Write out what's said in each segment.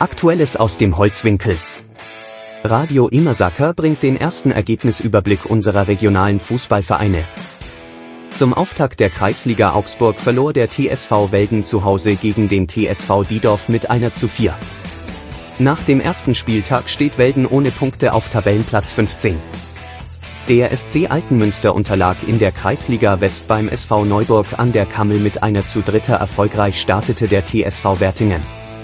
Aktuelles aus dem Holzwinkel. Radio Imasaker bringt den ersten Ergebnisüberblick unserer regionalen Fußballvereine. Zum Auftakt der Kreisliga Augsburg verlor der TSV Velden zu Hause gegen den TSV Diedorf mit 1:4. Nach dem ersten Spieltag steht Velden ohne Punkte auf Tabellenplatz 15. Der SC Altenmünster unterlag in der Kreisliga West beim SV Neuburg an der Kammel mit 1:3. Erfolgreich startete der TSV Wertingen.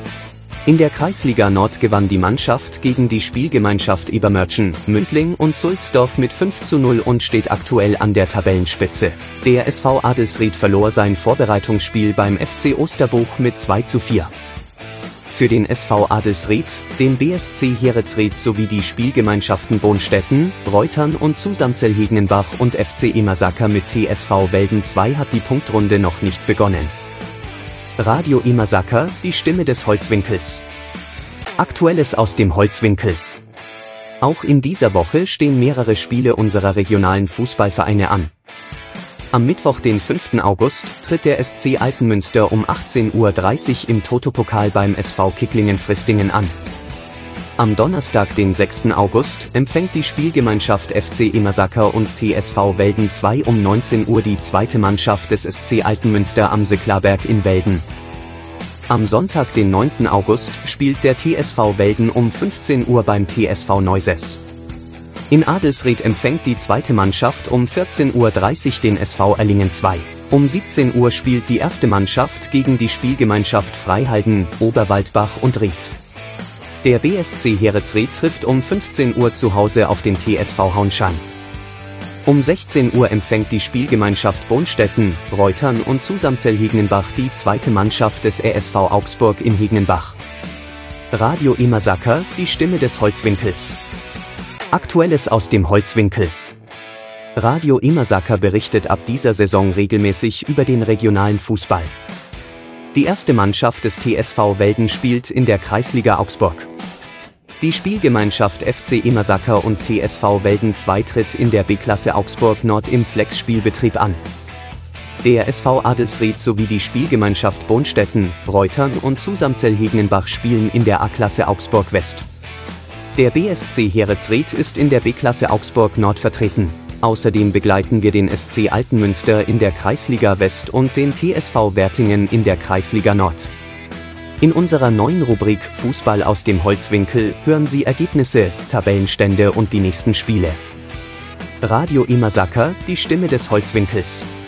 In der Kreisliga Nord gewann die Mannschaft gegen die Spielgemeinschaft Ebermörtchen, Mündling und Sulzdorf mit 5:0 und steht aktuell an der Tabellenspitze. Der SV Adelsried verlor sein Vorbereitungsspiel beim FC Osterbuch mit 2:4. Für den SV Adelsried, den BSC Heeresried sowie die Spielgemeinschaften Bonstetten, Reutern und Zusamzell-Hegenenbach und FC Imasaker mit TSV Velden 2 hat die Punktrunde noch nicht begonnen. Radio Imasaker, die Stimme des Holzwinkels. Aktuelles aus dem Holzwinkel. Auch in dieser Woche stehen mehrere Spiele unserer regionalen Fußballvereine an. Am Mittwoch, den 5. August, tritt der SC Altenmünster um 18:30 Uhr im Toto-Pokal beim SV Kicklingen-Fristingen an. Am Donnerstag, den 6. August, empfängt die Spielgemeinschaft FC Imasaker und TSV Velden 2 um 19 Uhr die zweite Mannschaft des SC Altenmünster am Sicklarberg in Velden. Am Sonntag, den 9. August, spielt der TSV Velden um 15 Uhr beim TSV Neuses. In Adelsried empfängt die zweite Mannschaft um 14:30 Uhr den SV Erlingen 2. Um 17 Uhr spielt die erste Mannschaft gegen die Spielgemeinschaft Freihalden, Oberwaldbach und Ried. Der BSC Heeresried trifft um 15 Uhr zu Hause auf den TSV Hauenstein. Um 16 Uhr empfängt die Spielgemeinschaft Bonstetten, Reutern und Zusamzell-Hegenenbach die zweite Mannschaft des RSV Augsburg in Hegenenbach. Radio Imasaker, die Stimme des Holzwinkels. Aktuelles aus dem Holzwinkel. Radio Imasaker berichtet ab dieser Saison regelmäßig über den regionalen Fußball. Die erste Mannschaft des TSV Velden spielt in der Kreisliga Augsburg. Die Spielgemeinschaft FC Imasaker und TSV Velden 2 tritt in der B-Klasse Augsburg Nord im Flex-Spielbetrieb an. Der SV Adelsried sowie die Spielgemeinschaft Bonstetten, Reutern und Zusamzell-Hegenenbach spielen in der A-Klasse Augsburg West. Der BSC Heeresried ist in der B-Klasse Augsburg Nord vertreten. Außerdem begleiten wir den SC Altenmünster in der Kreisliga West und den TSV Wertingen in der Kreisliga Nord. In unserer neuen Rubrik Fußball aus dem Holzwinkel hören Sie Ergebnisse, Tabellenstände und die nächsten Spiele. Radio Imasaker, die Stimme des Holzwinkels.